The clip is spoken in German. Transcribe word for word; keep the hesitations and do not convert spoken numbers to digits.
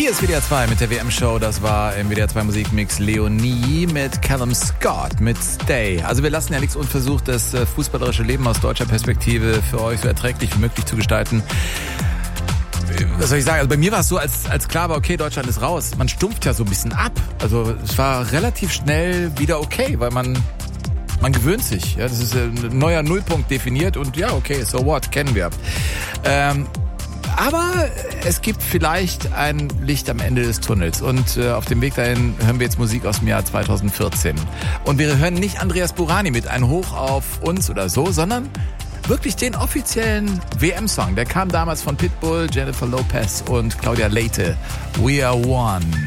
Hier ist W D R zwei mit der W M-Show. Das war im W D R zwei Musikmix Leonie mit Callum Scott mit Stay. Also wir lassen ja nichts unversucht, das fußballerische Leben aus deutscher Perspektive für euch so erträglich wie möglich zu gestalten. Was soll ich sagen? Also bei mir war es so, als, als klar war, okay, Deutschland ist raus. Man stumpft ja so ein bisschen ab. Also es war relativ schnell wieder okay, weil man... Man gewöhnt sich. Ja, das ist ein neuer Nullpunkt definiert und ja, okay, so what, kennen wir. Ähm, aber es gibt vielleicht ein Licht am Ende des Tunnels und äh, auf dem Weg dahin hören wir jetzt Musik aus dem Jahr zweitausendvierzehn. Und wir hören nicht Andreas Burani mit Ein Hoch auf uns oder so, sondern wirklich den offiziellen W M-Song. Der kam damals von Pitbull, Jennifer Lopez und Claudia Leite. We Are One.